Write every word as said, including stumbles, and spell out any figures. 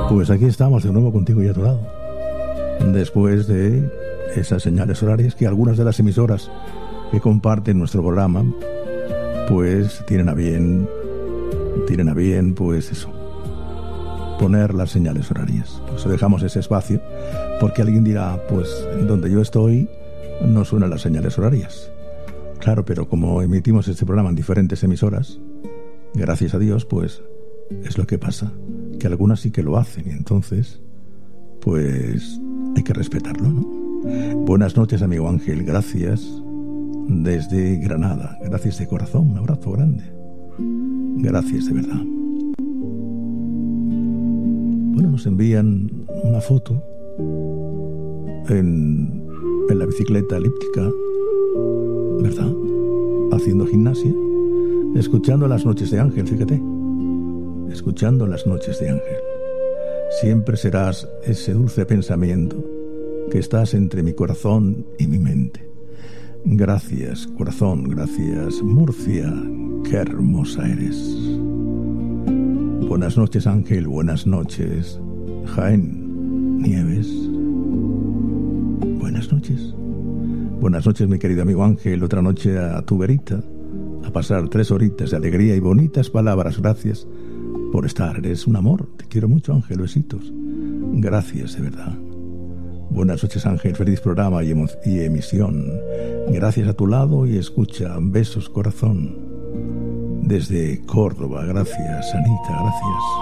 Pues aquí estamos de nuevo contigo y a tu lado. Después de esas señales horarias que algunas de las emisoras que comparten nuestro programa, pues tienen a bien, tienen a bien, pues eso, poner las señales horarias. Pues dejamos ese espacio porque alguien dirá, pues donde yo estoy no suenan las señales horarias. Claro, pero como emitimos este programa en diferentes emisoras, gracias a Dios, pues es lo que pasa, que algunas sí que lo hacen y entonces, pues hay que respetarlo, ¿no? Buenas noches, amigo Ángel, gracias desde Granada, gracias de corazón, un abrazo grande, gracias de verdad. Bueno, nos envían una foto en, en la bicicleta elíptica, ¿verdad? Haciendo gimnasia, escuchando las noches de Ángel, fíjate, escuchando las noches de Ángel. Siempre serás ese dulce pensamiento que estás entre mi corazón y mi mente. Gracias, corazón, gracias, Murcia, qué hermosa eres. Buenas noches, Ángel, buenas noches, Jaén, Nieves. Buenas noches. Buenas noches, mi querido amigo Ángel, otra noche a tu verita, a pasar tres horitas de alegría y bonitas palabras. Gracias por estar, eres un amor, te quiero mucho, Ángel, besitos. Gracias, de verdad. Buenas noches, Ángel, feliz programa y, emo- y emisión. Gracias a tu lado y escucha, besos, corazón. Desde Córdoba, gracias, Anita, gracias.